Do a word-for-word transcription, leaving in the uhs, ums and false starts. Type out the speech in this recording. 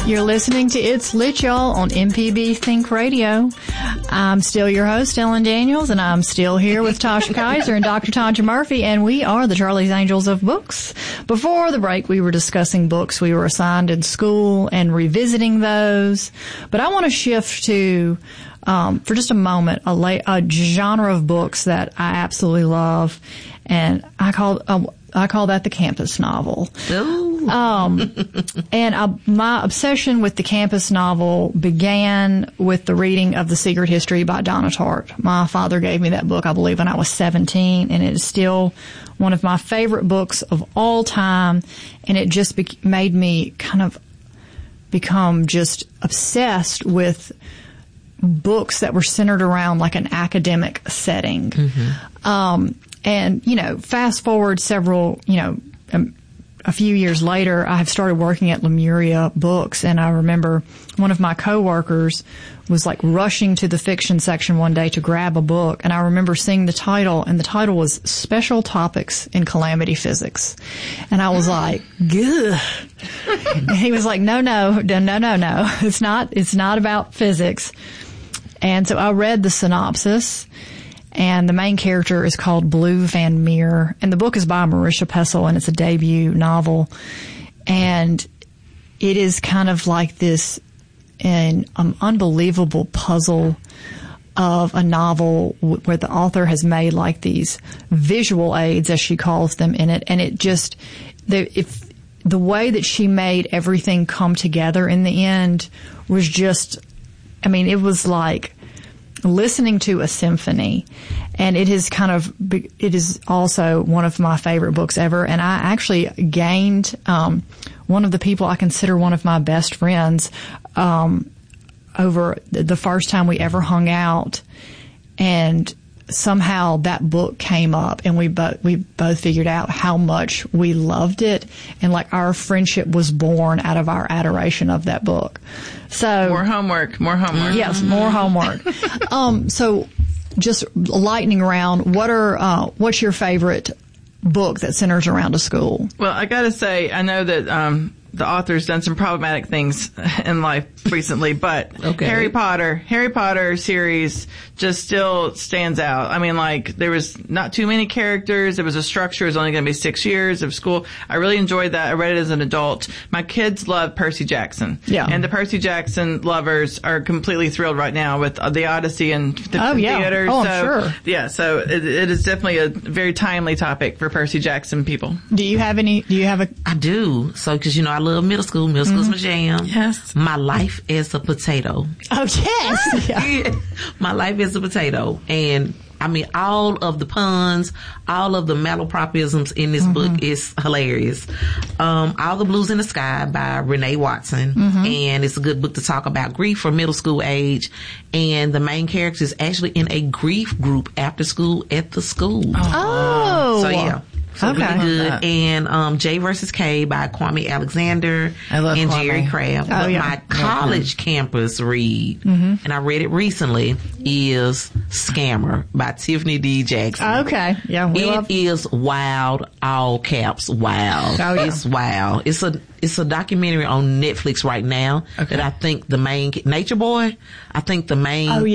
You're listening to It's Lit, y'all, on M P B Think Radio. I'm still your host, Ellen Daniels, and I'm still here with Tasha Kaiser and Doctor Tanja Murphy, and we are the Charlie's Angels of Books. Before the break, we were discussing books we were assigned in school and revisiting those. But I want to shift to, um, for just a moment, a, la- a genre of books that I absolutely love, and I call uh, I call that the campus novel. Ooh. Um, and I, my obsession with the campus novel began with the reading of The Secret History by Donna Tartt. My father gave me that book, I believe, when I was seventeen, and it is still one of my favorite books of all time, and it just be- made me kind of become just obsessed with books that were centered around like an academic setting. Mm-hmm. Um, and, you know, fast forward several, you know, um, a few years later, I have started working at Lemuria Books, and I remember one of my coworkers was like rushing to the fiction section one day to grab a book, and I remember seeing the title, and the title was Special Topics in Calamity Physics. And I was like, gugh. And he was like, no, no, no, no, no. It's not, it's not about physics. And so I read the synopsis, and the main character is called Blue Van Meer, and the book is by Marisha Pessl, and it's a debut novel. And it is kind of like this an um, unbelievable puzzle of a novel w- where the author has made like these visual aids, as she calls them, in it. And it just, the, if the way that she made everything come together in the end was just, I mean, it was like listening to a symphony. And it is kind of, it is also one of my favorite books ever. And I actually gained, um, one of the people I consider one of my best friends, um, over the first time we ever hung out. And somehow that book came up, and we both, we both figured out how much we loved it. And like our friendship was born out of our adoration of that book. So more homework, more homework. Yes, more homework. um, so just lightning round. What are, uh, what's your favorite book that centers around a school? Well, I gotta say, I know that, um, the author's done some problematic things in life recently, but okay. Harry Potter, Harry Potter series just still stands out. I mean, like, there was not too many characters. There was a structure. It was only going to be six years of school. I really enjoyed that. I read it as an adult. My kids love Percy Jackson. Yeah. And the Percy Jackson lovers are completely thrilled right now with uh, the Odyssey and the oh, yeah. theater. Oh, so, I'm sure. Yeah, so it, it is definitely a very timely topic for Percy Jackson people. Do you have any, do you have a... I do. So, cause you know, I love middle school. Middle school's my jam. Yes. My life is a potato. Oh, yes. Yeah. My life is a potato. And I mean, all of the puns, all of the malapropisms in this mm-hmm. book is hilarious. Um, All the Blues in the Sky by Renee Watson. Mm-hmm. And it's a good book to talk about grief for middle school age. And the main character is actually in a grief group after school at the school. Oh. So, yeah. So okay. really good. And um, J versus K by Kwame Alexander I love and Kwame. Jerry Craft. Oh, but yeah. my college campus read, mm-hmm. and I read it recently, is Scammer by Tiffany D. Jackson. Okay. Yeah. We It love- is wild, all caps, wild. Oh, yeah. It's wild. It's a it's a documentary on Netflix right now okay. that I think the main Nature Boy. I think the main oh, yeah.